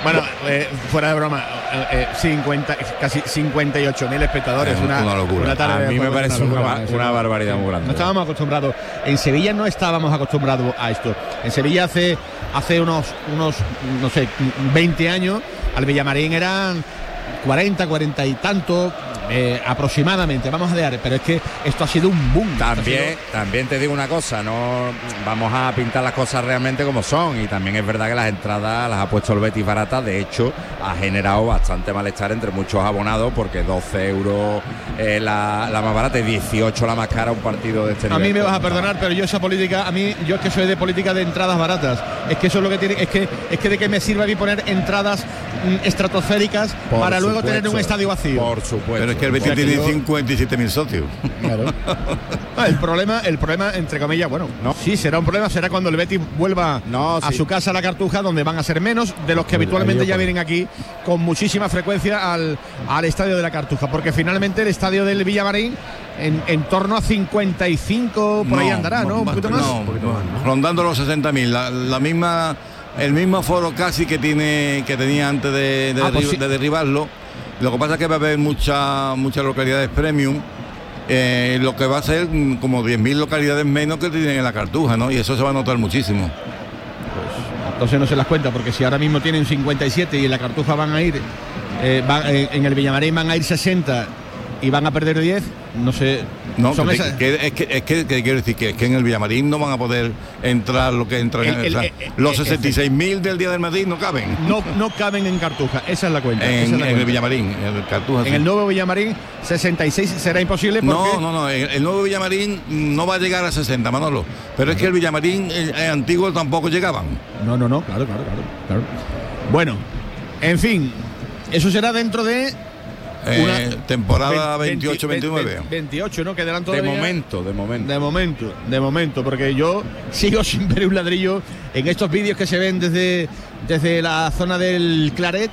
Bueno, eh, fuera de broma, eh, eh, cincuenta, casi cincuenta y ocho mil espectadores. Es una, una locura. una tarde A mí de me juego, parece una, locura, una, es una barbaridad muy grande. No estábamos acostumbrados. En Sevilla no estábamos acostumbrados a esto. En Sevilla hace, hace unos, unos, no sé, veinte años, al Villamarín eran cuarenta, cuarenta y tanto. Eh, aproximadamente, vamos a dejar, pero es que esto ha sido un boom. También, sido... también te digo una cosa, no vamos a pintar las cosas realmente como son, y también es verdad que las entradas las ha puesto el Betis baratas. De hecho, ha generado bastante malestar entre muchos abonados, porque doce euros eh, la, la más barata y dieciocho la más cara un partido de este nivel. A mí me vas a perdonar, pero yo esa política, a mí, yo es que soy de política de entradas baratas. Es que eso es lo que tiene, es que es que de qué me sirve a mí poner entradas mm, estratosféricas Por para supuesto, luego tener un estadio vacío. Por supuesto. Pero es que el Betis O sea, que tiene yo- cincuenta y siete mil socios. Claro. Ah, el problema, el problema, entre comillas, bueno, No. sí será un problema, será cuando el Betis vuelva No, a sí. su casa, a la Cartuja, donde van a ser menos de los que habitualmente ya vienen aquí con muchísima frecuencia al, al estadio de la Cartuja, porque finalmente el estadio del Villamarín en, en torno a cincuenta y cinco por ahí andará, ¿no? Un poquito más. No, rondando los sesenta mil. La, la misma, el mismo aforo casi que tiene que tenía antes de, de, Ah, pues derri- sí. de derribarlo. Lo que pasa es que va a haber mucha, muchas localidades premium. Eh, lo que va a ser mm, como diez mil localidades menos que tienen en la Cartuja, ¿no? Y eso se va a notar muchísimo. Entonces no se las cuenta, porque si ahora mismo tienen cincuenta y siete y en la Cartuja van a ir, eh, van- eh, en el Villamarín van a ir sesenta y van a perder diez, no sé. No, son que- esas- que- es que, es que, que quiero decir que, es que en el Villamarín no van a poder entrar lo que entran. El- el- o sea, eh, los eh, sesenta y seis mil del Día del Madrid no caben no, no caben en Cartuja, esa es la cuenta. esa en, es la en cuenta. el Villamarín, en el Cartuja. En sí. el nuevo Villamarín, sesenta y seis será imposible porque No, no, no, el, el nuevo Villamarín no va a llegar a sesenta, Manolo. Pero es que el Villamarín el, el antiguo tampoco llegaban. no, no, no, claro, claro, claro, claro. Bueno, en fin, eso será dentro de Eh, Una- temporada veinte- veintiocho veintinueve. veintiocho, ¿no? Quedarán De todavía. momento, de momento. De momento, de momento, porque yo sigo sin ver un ladrillo en estos vídeos que se ven desde, desde la zona del Claret.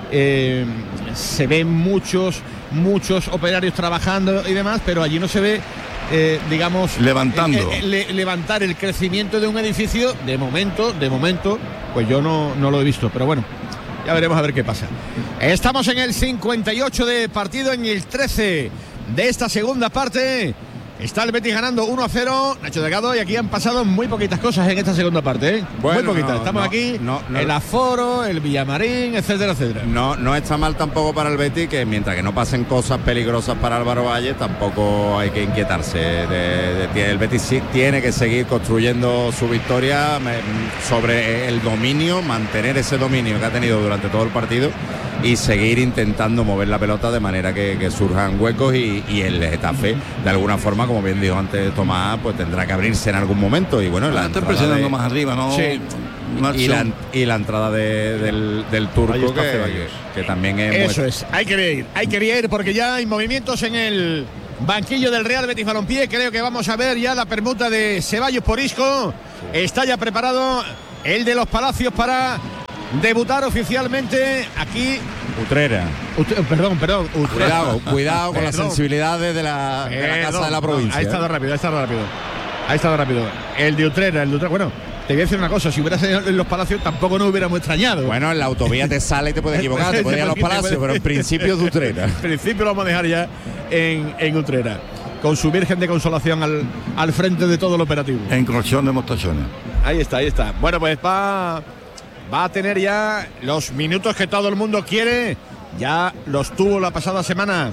Eh, se ven muchos, muchos operarios trabajando y demás, pero allí no se ve, eh, digamos, Levantando. eh, eh, le- levantar el crecimiento de un edificio. De momento, de momento, pues yo no, no lo he visto, pero bueno. Ya veremos a ver qué pasa. Estamos en el cincuenta y ocho de partido, en el trece de esta segunda parte. Está el Betis ganando uno a cero, Nacho Delgado, y aquí han pasado muy poquitas cosas en esta segunda parte, ¿eh? Bueno, muy poquitas. no, Estamos no, aquí, no, no. el aforo, el Villamarín, etcétera, etcétera. No, no está mal tampoco para el Betis, que mientras que no pasen cosas peligrosas para Álvaro Valle, tampoco hay que inquietarse. De- de- el Betis sí tiene que seguir construyendo su victoria me- sobre el dominio, mantener ese dominio que ha tenido durante todo el partido y seguir intentando mover la pelota de manera que, que surjan huecos, y, y el Getafe, de alguna forma, como bien dijo antes Tomás, pues tendrá que abrirse en algún momento. Y bueno, la Está entrada presionando de- más arriba, ¿no? Sí. Una y la, acción. y la entrada de- del, del turco, Ahí está que, Ceballos. que también es Eso muy- es, hay que ir, hay que ir porque ya hay movimientos en el banquillo del Real Betis Balompié. Creo que vamos a ver ya la permuta de Ceballos por Isco. Está ya preparado el de los Palacios para debutar oficialmente aquí. Utrera. Ut- perdón, perdón. Ut- Cuidado, cuidado con las Perdón. sensibilidades de la, de la casa Perdón, de la no, provincia. ha estado ¿eh? rápido, ha estado rápido. Ha estado rápido. El de Utrera, el de Utrera. Bueno, te voy a decir una cosa, si hubiera sido en los Palacios tampoco nos hubiéramos extrañado. Bueno, en la autovía te sale y te puedes equivocar, te puedes ir a los Te puede- palacios, pero en principio es de Utrera. En principio lo vamos a dejar ya en, en Utrera, con su Virgen de Consolación al, al frente de todo el operativo. En colchón de mostachones. Ahí está, ahí está. Bueno, pues va, va a tener ya los minutos que todo el mundo quiere. Ya los tuvo la pasada semana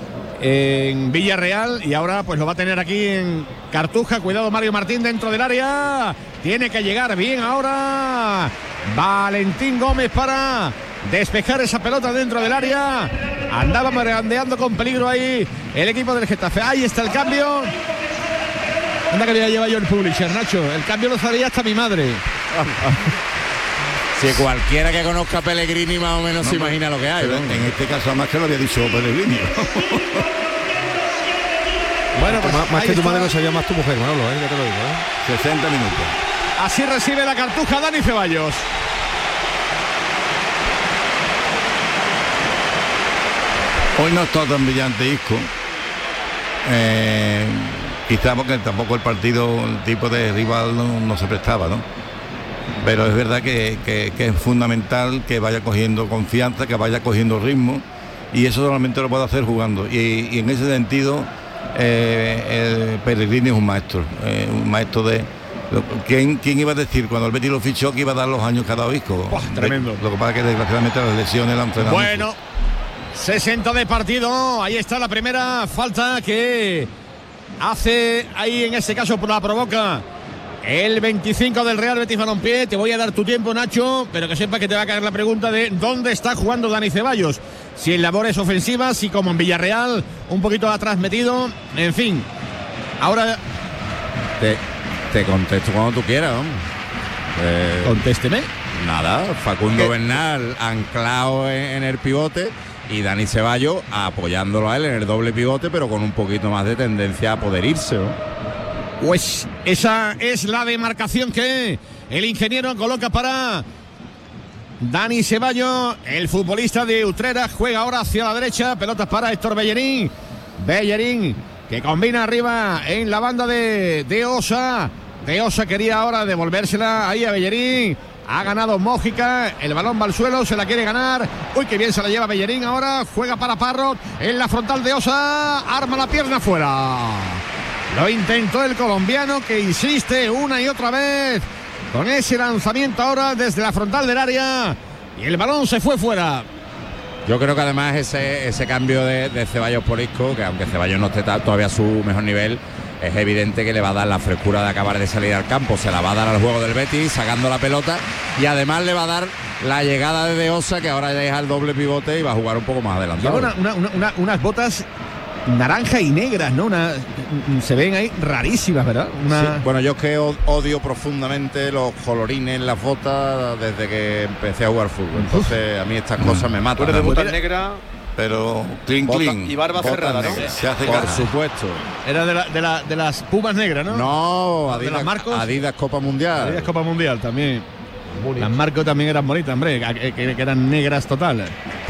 en Villarreal y ahora pues lo va a tener aquí en Cartuja. Cuidado, Mario Martín dentro del área. Tiene que llegar bien ahora Valentín Gómez para despejar esa pelota dentro del área. Andaba merodeando con peligro ahí el equipo del Getafe. Ahí está el cambio. Anda que ya lleva yo el publisher, Nacho. El cambio lo sabía hasta mi madre. Si cualquiera que conozca a Pellegrini más o menos se imagina lo que hay. Pero ¿no? en este caso, además que lo había dicho Pellegrini. Bueno, pues Más, más ahí que tu está. madre lo sabía más tu mujer, Manolo, ¿eh? Ya te lo digo, ¿eh? sesenta minutos. Así recibe la Cartuja Dani Ceballos. Hoy no está tan brillante Isco. Eh, quizá porque tampoco el partido, el tipo de rival no, no se prestaba, ¿no? pero es verdad que, que, que es fundamental que vaya cogiendo confianza, que vaya cogiendo ritmo, y eso solamente lo puede hacer jugando, y, y en ese sentido eh, el Pellegrini es un maestro, eh, un maestro de... ¿Quién, ¿Quién iba a decir cuando el Betis lo fichó que iba a dar los años cada Isco? Oh, tremendo. Lo que pasa es que desgraciadamente las lesiones la han frenado. Bueno, sesenta de partido, ahí está la primera falta que hace ahí, en este caso la provoca el veinticinco del Real Betis Balompié. Te voy a dar tu tiempo, Nacho, pero que sepa que te va a caer la pregunta de dónde está jugando Dani Ceballos, si en labores ofensivas, si como en Villarreal, un poquito atrás metido, en fin. Ahora te, te contesto cuando tú quieras, hombre. Eh, contésteme. Nada, Facundo Bernal anclado en, en el pivote y Dani Ceballos apoyándolo a él en el doble pivote, pero con un poquito más de tendencia a poder irse, ¿no? Pues esa es la demarcación que el ingeniero coloca para Dani Ceballos, el futbolista de Utrera. Juega ahora hacia la derecha, pelotas para Héctor Bellerín. Bellerín que combina arriba en la banda de, de Osa. De Osa quería ahora devolvérsela ahí a Bellerín. Ha ganado Mójica, el balón va al suelo, se la quiere ganar. Uy, qué bien se la lleva Bellerín ahora. Juega para Parrot en la frontal de Osa. Arma la pierna fuera. Lo intentó el colombiano, que insiste una y otra vez con ese lanzamiento ahora desde la frontal del área. Y el balón se fue fuera. Yo creo que además ese, ese cambio de, de Ceballos por Isco, que aunque Ceballos no esté todavía a su mejor nivel, es evidente que le va a dar la frescura de acabar de salir al campo. Se la va a dar al juego del Betis, sacando la pelota, y además le va a dar la llegada de De Osa, que ahora deja el doble pivote y va a jugar un poco más adelantado. Lleva una, una, una, unas botas naranja y negras, ¿no? Una, se ven ahí rarísimas, ¿verdad? Una... Sí, bueno, yo es que odio profundamente los colorines en las botas desde que empecé a jugar fútbol. Entonces, a mí estas cosas me matan. Tú eres de botas negras, pero clean, clean. Y barba cerrada, ¿no? Se hace por cara. supuesto. Era de, la, de, la, de las pumas negras, ¿no? No, ¿De Adidas, las Marcos? Adidas Copa Mundial. Adidas Copa Mundial también. Las Marcos también eran bonitas, hombre, que, que, que eran negras total.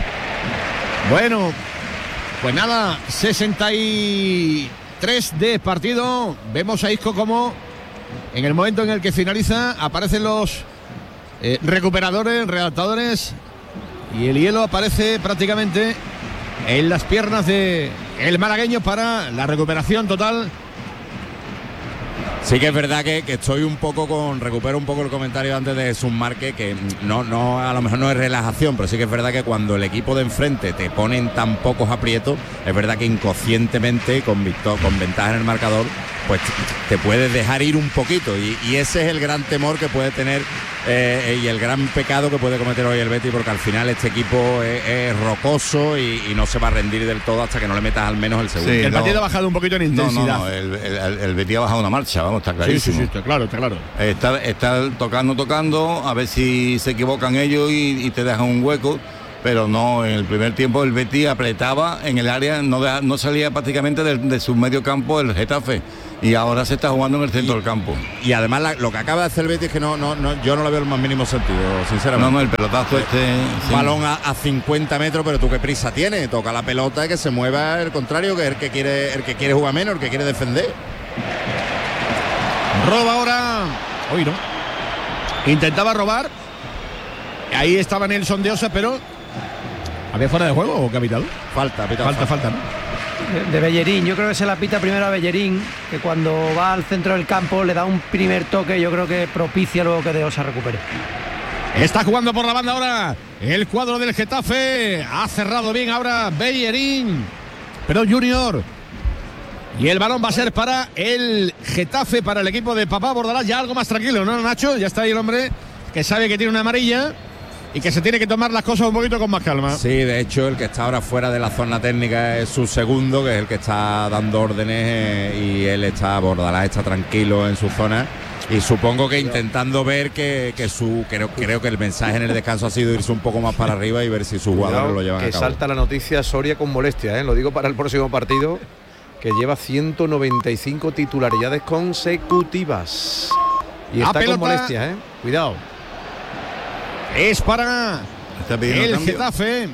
Bueno, pues nada, sesenta y tres de partido. Vemos a Isco como en el momento en el que finaliza aparecen los eh, recuperadores, redactadores, y el hielo aparece prácticamente en las piernas de el malagueño para la recuperación total. Sí que es verdad que, que estoy un poco con, recupero un poco el comentario antes de Jesús Márquez, que no, no, a lo mejor no es relajación, pero sí que es verdad que cuando el equipo de enfrente te pone en tan pocos aprietos, es verdad que inconscientemente, con, victor, con ventaja en el marcador, pues te puedes dejar ir un poquito, y, y ese es el gran temor que puede tener eh, y el gran pecado que puede cometer hoy el Betis, porque al final este equipo es, es rocoso y, y no se va a rendir del todo hasta que no le metas al menos el segundo. Sí, el no, partido ha bajado un poquito en intensidad. No, no, no, el, el, el Betis ha bajado una marcha, vamos, está clarísimo. Sí, sí, sí, está claro, está claro. Está, está tocando, tocando, a ver si se equivocan ellos y, y te dejan un hueco, pero no, en el primer tiempo el Betis apretaba en el área, no, deja, no salía prácticamente de, de su medio campo el Getafe, y ahora se está jugando en el centro y, del campo. Y además la, lo que acaba de hacer el Betis es que no, no, no, yo no le veo el más mínimo sentido, sinceramente. No, no, el pelotazo este... Sí. Balón a, a cincuenta metros, pero tú qué prisa tienes, toca la pelota y que se mueva el contrario, que es el que quiere, el que quiere jugar menos, el que quiere defender. Roba ahora. Hoy no. Intentaba robar. Ahí estaba Nelson de Osa, pero ¿había fuera de juego o capital? Falta, pita, falta, falta, ¿no? De, de Bellerín, yo creo que se la pita primero a Bellerín, que cuando va al centro del campo le da un primer toque, yo creo que propicia luego que De Osa recupere. Está jugando por la banda ahora el cuadro del Getafe. Ha cerrado bien ahora Bellerín, pero Junior. Y el balón va a ser para el Getafe, para el equipo de Papá Bordalás. Ya algo más tranquilo, ¿no, Nacho? Ya está ahí el hombre que sabe que tiene una amarilla y que se tiene que tomar las cosas un poquito con más calma. Sí, de hecho, el que está ahora fuera de la zona técnica es su segundo, que es el que está dando órdenes, eh, y él está, Bordalás está tranquilo en su zona. Y supongo que intentando ver que, que su creo, creo que el mensaje en el descanso ha sido irse un poco más para arriba y ver si sus jugadores lo llevan que a cabo. Salta la noticia Soria con molestia, ¿eh? Lo digo para el próximo partido, que lleva ciento noventa y cinco titularidades consecutivas. Y está con molestias, ¿eh? Cuidado. Es para el cambio. Getafe.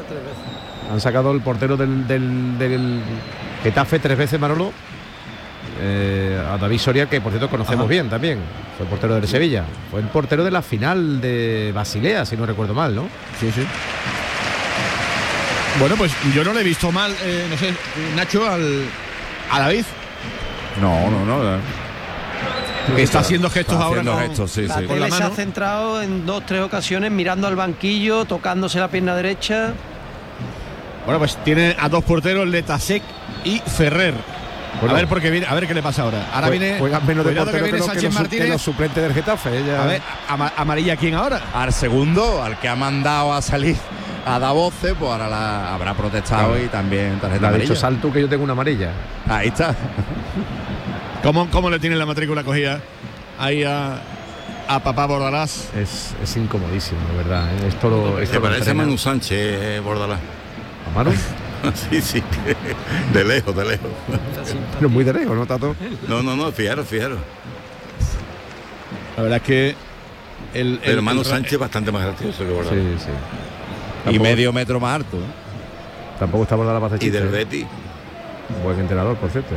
Han sacado el portero del, del, del Getafe tres veces, Manolo. eh, a David Soria, que por cierto conocemos Ajá. bien también, fue el portero del Sevilla, fue el portero de la final de Basilea, si no recuerdo mal, ¿no? Sí, sí. Bueno, pues yo no le he visto mal, eh, no sé, Nacho, al, a David. No, no, no. Que está haciendo gestos Está ahora. haciendo con- gestos, sí, La sí. con tele la se ha mano. centrado en dos, tres ocasiones mirando al banquillo, tocándose la pierna derecha. Bueno, pues tiene a dos porteros, Letasek y Ferrer. Bueno. a ver porque viene, a ver qué le pasa ahora. Ahora Jue- viene. juegan menos de cuidado que portero que, viene los, que, Sánchez los, su- que Martínez. los suplentes del Getafe. Ella, A ver, ama- amarilla quién ahora. Al segundo, al que ha mandado a salir a dar voces, pues ahora la habrá protestado Claro. y también le tarjeta ha dicho amarilla. Saltu que yo tengo una amarilla. Ahí está. ¿Cómo, cómo le tiene la matrícula cogida ahí a, a papá Bordalás? Es, es incomodísimo, de verdad. ¿eh? Esto lo, esto Se lo parece a entrena. Manu Sánchez, eh, Bordalás. ¿A Manu? Sí, sí, de lejos, de lejos. Pero muy de lejos, ¿no, Tato? No, no, no, fijaros, fijaros. La verdad es que el, El hermano el- Sánchez es bastante más gracioso que Bordalás. Sí, sí. Y Tampoco- medio metro más alto. ¿eh? Tampoco está Bordalás para hacer Y del chistes, ¿eh? Betis. Buen entrenador, por cierto.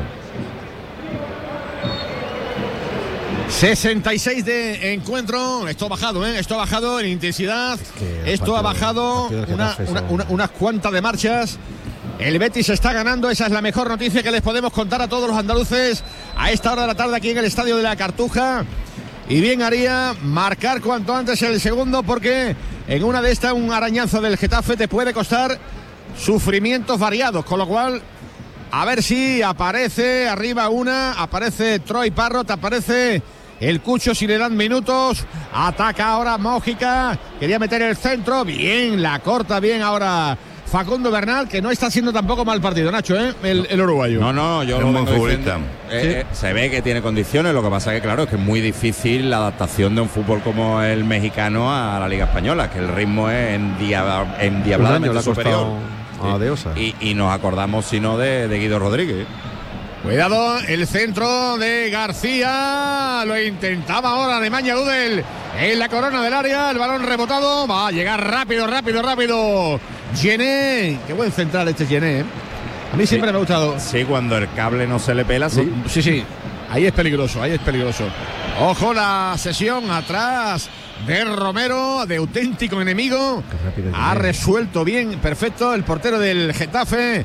sesenta y seis de encuentro. Esto ha bajado, ¿eh? Esto ha bajado en intensidad. que los Esto ha partidos- bajado partidos del una- Getafe una- son- una- unas cuantas de marchas. El Betis está ganando. Esa es la mejor noticia que les podemos contar a todos los andaluces a esta hora de la tarde aquí en el Estadio de la Cartuja. Y bien haría marcar cuanto antes el segundo, porque en una de estas un arañazo del Getafe te puede costar sufrimientos variados. Con lo cual, a ver si aparece arriba una, aparece Troy Parrott, aparece el Cucho si le dan minutos. Ataca ahora Mójica, quería meter el centro, bien, la corta bien ahora Facundo Bernal, que no está haciendo tampoco mal partido, Nacho, ¿eh? el, el uruguayo. No, no, yo Es lo un buen vengo futbolista. diciendo. Eh, eh, se ve que tiene condiciones, lo que pasa que claro, es que es muy difícil la adaptación de un fútbol como el mexicano a la Liga Española, que el ritmo es endia- Un año le endiabladamente ha superior. costado a De Osa. Y, y nos acordamos, si no, de, de Guido Rodríguez. Cuidado, el centro de García. Lo intentaba ahora de Maña Gudel en la corona del área. El balón rebotado. Va a llegar rápido, rápido, rápido. Gené. Qué buen central este Gené. ¿eh? A mí siempre Sí. me ha gustado. Sí, cuando el cable no se le pela, sí. Sí, sí. Ahí es peligroso, ahí es peligroso. Ojo la sesión atrás de Romero, de auténtico enemigo. Qué rápido es Ha Gené. resuelto bien, perfecto, el portero del Getafe.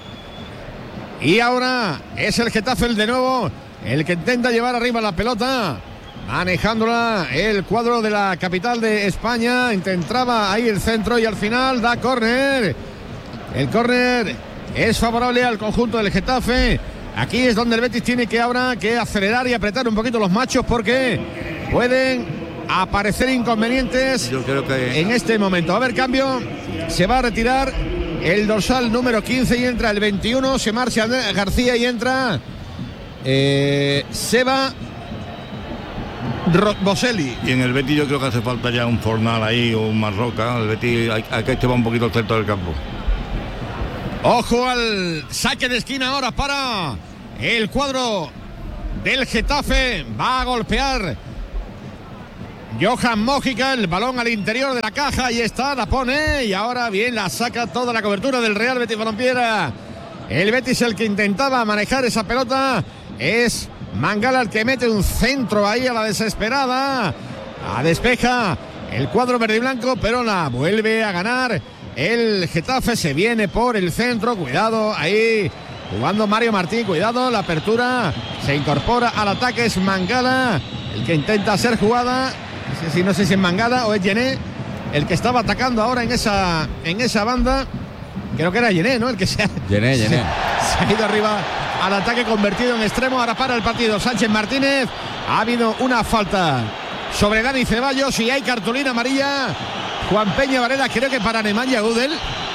Y ahora es el Getafe el de nuevo, el que intenta llevar arriba la pelota, manejándola el cuadro de la capital de España. Intentaba ahí el centro y al final da córner. El córner es favorable al conjunto del Getafe. Aquí es donde el Betis tiene que ahora que acelerar y apretar un poquito los machos, porque pueden aparecer inconvenientes Yo creo que en este momento. A ver, cambio. Se va a retirar el dorsal número quince y entra el veintiuno. Se marcha García y entra eh, Seba Ro- Boselli. y en el Betis yo creo que hace falta ya un Fornal ahí o un Marroca. El Betis hay, hay que llevar un poquito el centro del campo. Ojo al saque de esquina ahora para el cuadro del Getafe. Va a golpear Johan Mójica, el balón al interior de la caja. Ahí está, la pone y ahora bien la saca toda la cobertura del Real Betis Balompié. El Betis el que intentaba manejar esa pelota. Es Mangala el que mete un centro ahí a la desesperada. A despeja el cuadro verde y blanco, pero la vuelve a ganar. El Getafe se viene por el centro. Cuidado ahí. Jugando Mario Martín. Cuidado. La apertura. Se incorpora al ataque. Es Mangala el que intenta hacer jugada. No sé si, no sé si es Mangala o es Gené el que estaba atacando ahora en esa, en esa banda. Creo que era Gené, ¿no? El que se ha, Gené, se- Gené. se ha ido arriba al ataque, convertido en extremo. Ahora para el partido Sánchez Martínez. Ha habido una falta sobre Dani Ceballos y hay cartulina amarilla. Juan Peña Varela, creo que para Nemanja Gudel.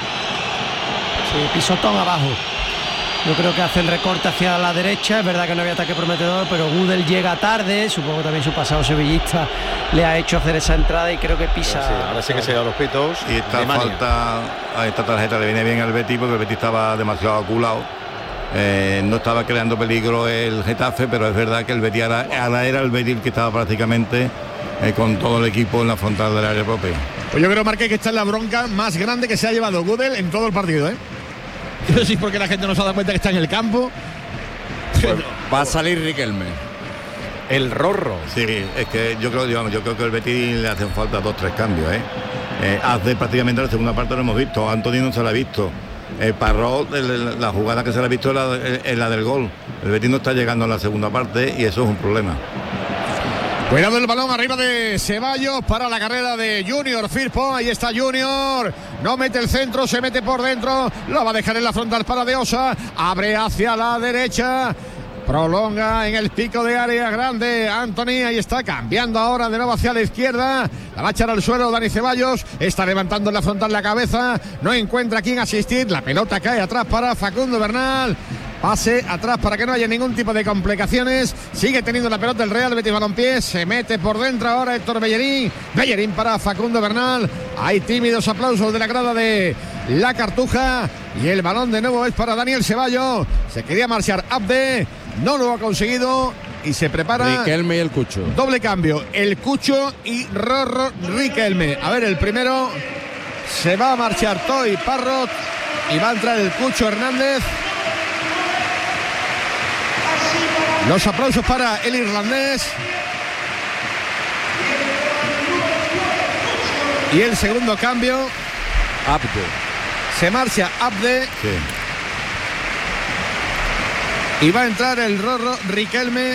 Sí, pisotón abajo. Yo creo que hace el recorte hacia la derecha. Es verdad que no había ataque prometedor, pero Gudel llega tarde. Supongo que también su pasado sevillista le ha hecho hacer esa entrada y creo que pisa. Sí, ahora sí que se llevan los pitos. Y esta Alemania. falta, a esta tarjeta le viene bien al Betis porque el Betis estaba demasiado aculado. Eh, no estaba creando peligro el Getafe, pero es verdad que el Betis ahora, ahora era el Betis el que estaba prácticamente eh, con todo el equipo en la frontal del área propia. Pues yo creo, Marqués, que esta es la bronca más grande que se ha llevado Gudel en todo el partido, ¿eh? No sé si es porque la gente no se ha dado cuenta que está en el campo. Pues va a salir Riquelme. El Rorro. Sí, es que yo creo, yo, yo creo que al Betis le hacen falta dos, tres cambios, ¿eh? Eh, hace prácticamente la segunda parte lo hemos visto, Antony no se la ha visto. El Parrot, el, la jugada que se le ha visto es la, es la del gol. El Betis no está llegando a la segunda parte y eso es un problema. Cuidado el balón arriba de Ceballos para la carrera de Junior Firpo. Ahí está Junior. No mete el centro, se mete por dentro. Lo va a dejar en la frontal para De Osa. Abre hacia la derecha. Prolonga en el pico de área grande Antony, ahí está cambiando ahora de nuevo hacia la izquierda, la va a echar al suelo Dani Ceballos, está levantando en la frontal la cabeza, no encuentra a quién asistir, la pelota cae atrás para Facundo Bernal, pase atrás para que no haya ningún tipo de complicaciones, sigue teniendo la pelota el Real Betis Balompié, se mete por dentro ahora Héctor Bellerín, Bellerín para Facundo Bernal, hay tímidos aplausos de la grada de la Cartuja y el balón de nuevo es para Daniel Ceballos, se quería marchar Abde, no lo ha conseguido y se prepara Riquelme y el Cucho. Doble cambio, el Cucho y Rorro Riquelme. A ver, el primero se va a marchar Toy Parrot y va a entrar el Cucho Hernández. Los aplausos para el irlandés. Y el segundo cambio. Abde. Se marcha Abde. Sí. Y va a entrar el Rorro Riquelme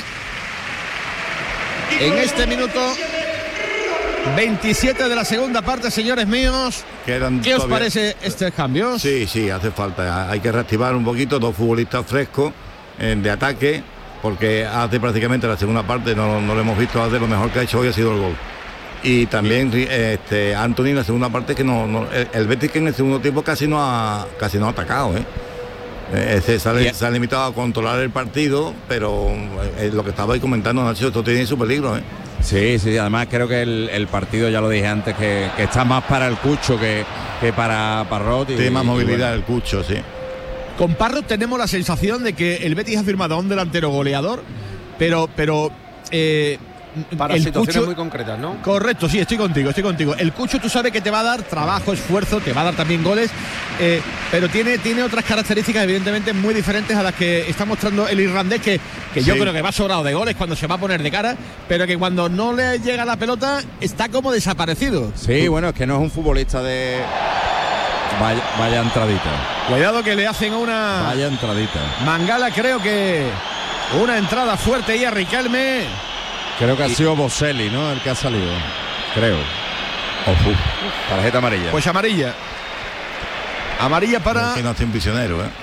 en este minuto veintisiete de la segunda parte, señores míos. Quedan ¿Qué os todavía... parece este cambio? Sí, sí, hace falta. Hay que reactivar un poquito, dos futbolistas frescos eh, de ataque, porque hace prácticamente la segunda parte, no, no lo hemos visto, hace lo mejor que ha hecho hoy ha sido el gol. Y también este, Antony en la segunda parte, que no, no el, el Betis que en el segundo tiempo casi no ha, casi no ha atacado, ¿eh? Se, sale, se ha limitado a controlar el partido, pero eh, lo que estaba ahí comentando, Nacho, esto tiene su peligro, ¿eh? Sí, sí, además creo que el, el partido, ya lo dije antes, que, que está más para el Cucho que, que para Parrot. Y, tiene más movilidad bueno. el Cucho, sí. Con Parrot tenemos la sensación de que el Betis ha firmado a un delantero goleador, pero, pero eh, Para el situaciones Cucho, muy concretas, ¿no? Correcto, sí, estoy contigo, estoy contigo. El Cucho tú sabes que te va a dar trabajo, esfuerzo, te va a dar también goles, eh, pero tiene, tiene otras características evidentemente muy diferentes a las que está mostrando el irlandés, que, que yo Sí. creo que va sobrado de goles cuando se va a poner de cara, pero que cuando no le llega la pelota está como desaparecido. Sí, bueno, es que no es un futbolista de... Vaya, vaya entradita. Cuidado que le hacen una... Vaya entradita. Mangala, creo que una entrada fuerte ahí a Riquelme. Creo que ha sido Boselli, ¿no? El que ha salido. Creo. Ojo. Tarjeta amarilla. Pues amarilla. Amarilla para Es que no hace un prisionero, ¿eh?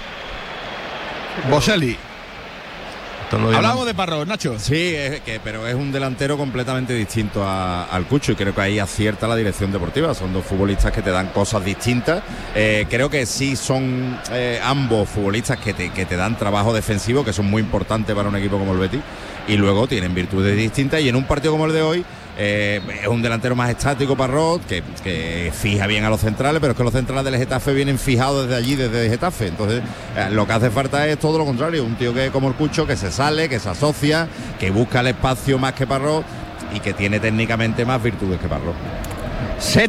Boselli. Esto lo llaman- Hablamos de Parrot, Nacho. Sí, es que, pero es un delantero completamente distinto a- al Cucho y creo que ahí acierta la dirección deportiva. Son dos futbolistas que te dan cosas distintas. Eh, creo que sí son eh, ambos futbolistas que te, que te dan trabajo defensivo, que son muy importantes para un equipo como el Betis, y luego tienen virtudes distintas. Y en un partido como el de hoy, eh, es un delantero más estático, Parrot, que, que fija bien a los centrales, pero es que los centrales del Getafe vienen fijados desde allí, desde el Getafe. Entonces, eh, lo que hace falta es todo lo contrario, un tío que como el Cucho, que se sale, que se asocia, que busca el espacio más que Parrot y que tiene técnicamente más virtudes que Parrot. setenta